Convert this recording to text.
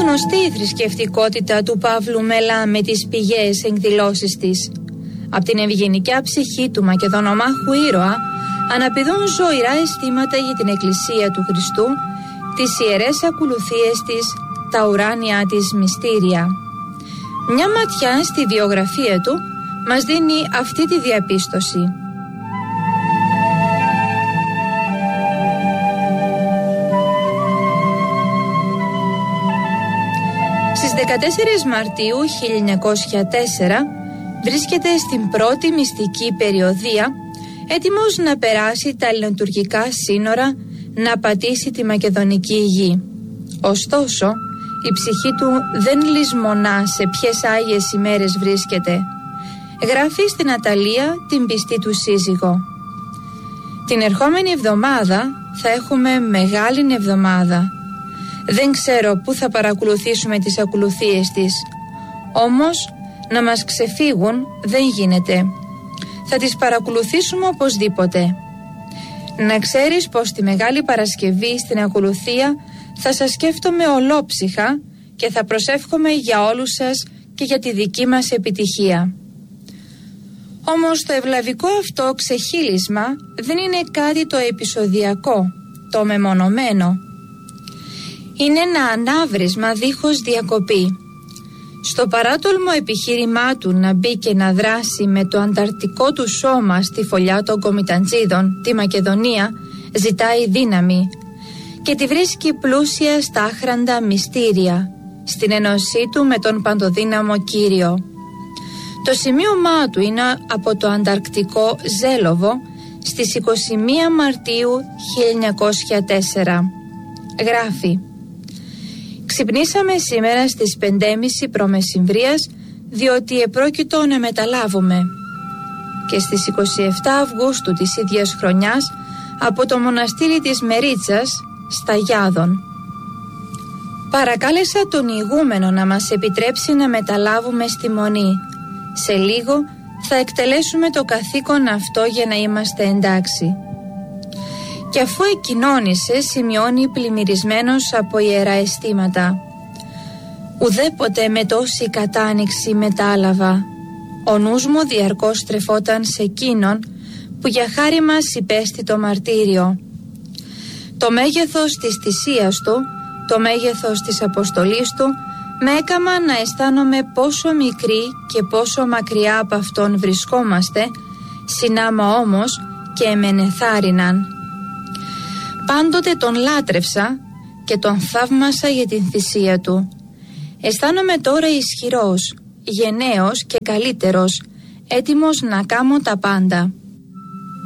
γνωστή η θρησκευτικότητα του Παύλου Μελά με τις πηγαίες εκδηλώσεις της. Από την ευγενικιά ψυχή του Μακεδονομάχου ήρωα αναπηδούν ζωηρά αισθήματα για την Εκκλησία του Χριστού, τις ιερές ακολουθίες της, τα ουράνια της μυστήρια. Μια ματιά στη βιογραφία του μας δίνει αυτή τη διαπίστωση. Στις 14 Μαρτίου 1904 βρίσκεται στην πρώτη μυστική περιοδεία, έτοιμος να περάσει τα ελληνοτουρκικά σύνορα, να πατήσει τη μακεδονική γη. Ωστόσο, η ψυχή του δεν λησμονά σε ποιες άγιες ημέρες βρίσκεται. Γράφει στην Αταλία την πιστή του σύζυγο. Την ερχόμενη εβδομάδα θα έχουμε μεγάλη εβδομάδα. Δεν ξέρω πού θα παρακολουθήσουμε τις ακολουθίες της. Όμως, να μας ξεφύγουν δεν γίνεται. Θα τις παρακολουθήσουμε οπωσδήποτε. Να ξέρεις πως τη Μεγάλη Παρασκευή στην ακολουθία θα σας σκέφτομαι ολόψυχα και θα προσεύχομαι για όλους σας και για τη δική μας επιτυχία. Όμως το ευλαβικό αυτό ξεχύλισμα δεν είναι κάτι το επεισοδιακό, το μεμονωμένο. Είναι ένα ανάβρισμα δίχως διακοπή. Στο παράτολμο επιχείρημά του να μπει και να δράσει με το ανταρκτικό του σώμα στη φωλιά των Κομιταντζίδων, τη Μακεδονία, ζητάει δύναμη και τη βρίσκει πλούσια στα άχραντα μυστήρια, στην ένωσή του με τον παντοδύναμο Κύριο. Το σημείωμά του είναι από το ανταρκτικό Ζέλοβο στις 21 Μαρτίου 1904. Γράφει: «Ξυπνήσαμε σήμερα στις 5:30 προμεσημβρίας, διότι επρόκειτο να μεταλάβουμε. Και στις 27 Αυγούστου της ίδιας χρονιάς από το μοναστήρι της Μερίτσας στα Γιάδων. Παρακάλεσα τον ηγούμενο να μας επιτρέψει να μεταλάβουμε στη Μονή. Σε λίγο θα εκτελέσουμε το καθήκον αυτό για να είμαστε εντάξει». Και αφού εκοινώνησε, σημειώνει πλημμυρισμένος από ιερά αισθήματα. «Ουδέποτε με τόση κατάνοιξη μετάλαβα. Ο νους μου διαρκώς στρεφόταν σε εκείνον που για χάρη μας υπέστη το μαρτύριο. Το μέγεθος της θυσίας του, το μέγεθος της αποστολής του με έκαμα να αισθάνομαι πόσο μικρή και πόσο μακριά από αυτόν βρισκόμαστε, συνάμα όμως και εμενεθάρρυναν. Πάντοτε τον λάτρευσα και τον θαύμασα για την θυσία του. Αισθάνομαι τώρα ισχυρός, γενναίος και καλύτερος, έτοιμος να κάμω τα πάντα.